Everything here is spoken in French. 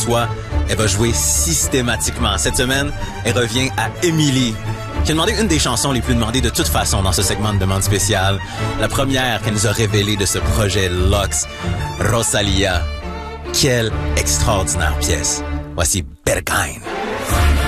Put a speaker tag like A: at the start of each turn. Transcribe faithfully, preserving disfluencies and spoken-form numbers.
A: soit, elle va jouer systématiquement. Cette semaine, elle revient à Emily. J'ai demandé une des chansons les plus demandées de toute façon dans ce segment de demande spéciale. La première qu'elle nous a révélée de ce projet Lux, Rosalia. Quelle extraordinaire pièce. Voici Berghain.